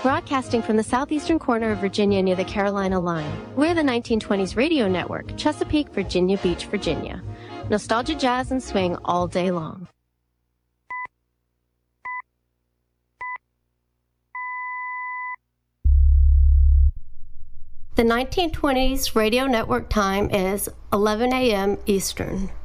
Broadcasting from the southeastern corner of Virginia near the Carolina line, we're the 1920s radio network, Chesapeake, Virginia Beach, Virginia. Nostalgia, jazz, and swing all day long. The 1920s radio network time is 11 a.m. Eastern.